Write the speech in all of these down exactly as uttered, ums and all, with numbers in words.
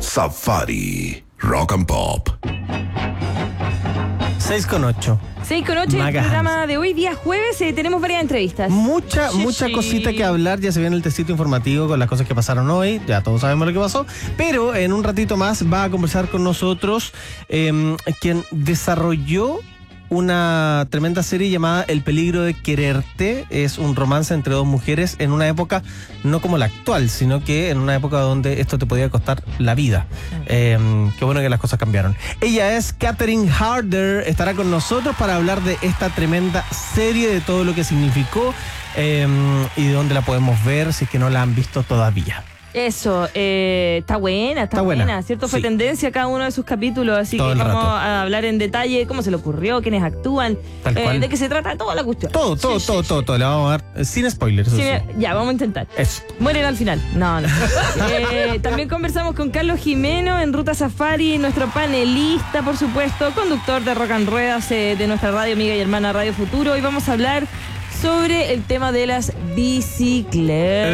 Safari Rock and Pop. seis con ocho. seis con ocho, el programa de hoy, día jueves, eh, tenemos varias entrevistas. Mucha, sí, mucha sí. cosita que hablar. Ya se viene el tecito informativo con las cosas que pasaron hoy. Ya todos sabemos lo que pasó. Pero en un ratito más va a conversar con nosotros eh, quien desarrolló una tremenda serie llamada El peligro de quererte. Es un romance entre dos mujeres en una época no como la actual, sino que en una época donde esto te podía costar la vida. Eh, qué bueno que las cosas cambiaron. Ella es Catherine Harder, estará con nosotros para hablar de esta tremenda serie, de todo lo que significó eh, y de dónde la podemos ver si es que no la han visto todavía. Eso, eh, está buena, está, Está buena, buena, ¿cierto? Fue sí. tendencia cada uno de sus capítulos, así Todo que el vamos rato. a hablar en detalle cómo se le ocurrió, quiénes actúan, Tal eh, cual. de qué se trata, toda la cuestión. Todo, todo, Sí, todo, sí, todo, sí. todo. Le vamos a dar eh, sin spoilers. eso Sí, sí. ya, vamos a intentar. Eso. Mueren al final. No, no. eh, también conversamos con Carlos Jimeno en Ruta Safari, nuestro panelista, por supuesto, conductor de Rock and Ruedas eh, de nuestra radio amiga y hermana Radio Futuro. Hoy vamos a hablar sobre el tema de las bicicletas.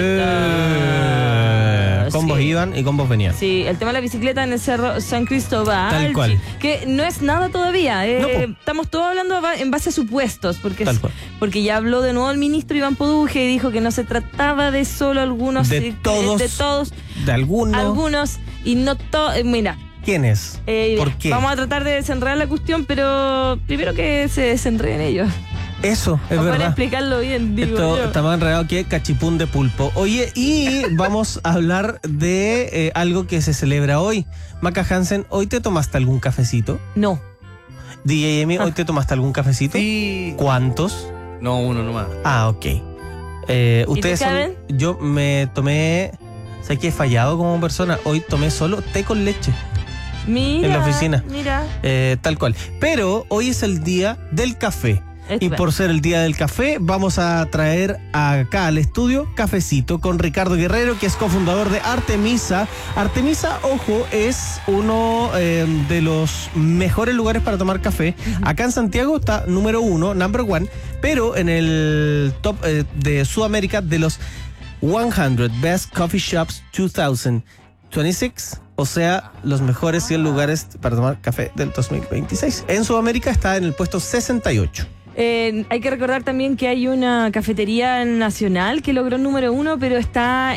Eh, combos Sí. iban y combos venían. Sí, el tema de la bicicleta en el Cerro San Cristóbal. Tal cual. Que no es nada todavía. eh, No, po. estamos todos hablando ba- en base a supuestos. Porque, Tal es- cual. porque ya habló de nuevo el ministro Iván Poduje y dijo que no se trataba de solo algunos. De eh, todos. De todos. De alguno. Algunos. Y no todos. mira. ¿Quién es? eh, ¿Por qué? Vamos a tratar de desenredar la cuestión, pero primero que se desenreden ellos. Eso, es Para verdad. explicarlo bien, digo Esto yo. está más enredado que cachipún de pulpo. Oye, y vamos a hablar de eh, algo que se celebra hoy. Maca Hansen, ¿hoy te tomaste algún cafecito? No. D J Emi, ¿hoy te tomaste algún cafecito? Sí. ¿Cuántos? No, uno nomás. Ah, ok. Eh, ¿Ustedes tú, son- Karen? Yo me tomé... Sé que he fallado como persona. Hoy tomé solo té con leche. Mira. En la oficina. Mira. Eh, tal cual. Pero hoy es el día del café. Y Estupendo. por ser el día del café, vamos a traer acá al estudio Cafecito con Ricardo Guerrero, que es cofundador de Artemisa. Artemisa, ojo, es uno eh, de los mejores lugares para tomar café. Acá en Santiago está número uno, number one, pero en el top eh, de Sudamérica de los cien Best Coffee Shops dos mil veintiséis, o sea, los mejores cien lugares para tomar café del dos mil veintiséis. En Sudamérica está en el puesto sesenta y ocho. Eh, hay que recordar también que hay una cafetería nacional que logró el número uno, pero está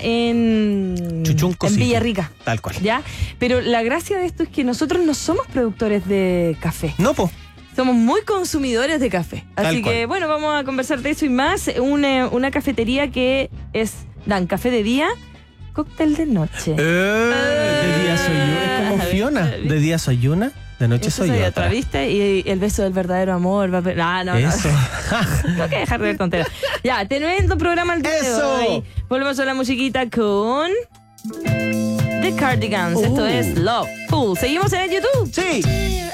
en, Chuchunco en City. Villarrica. Tal cual. ¿Ya? Pero la gracia de esto es que nosotros no somos productores de café. No, po. Somos muy consumidores de café. Tal Así cual. que, bueno, vamos a conversar de eso y más. Una, una cafetería que es, dan café de día, cóctel de noche. Eh, de día soy yo. Es como Fiona. De día soy una, de noche Eso soy soy otra. otra, ¿viste? Y el beso del verdadero amor va a... Ah, no, no. Eso. Tengo que dejar de ver tonteras. Ya, tremendo programa el día de ¡Eso! hoy. Volvemos a la musiquita con The Cardigans. Esto Uh. es Love Fool. Seguimos en el YouTube. Sí.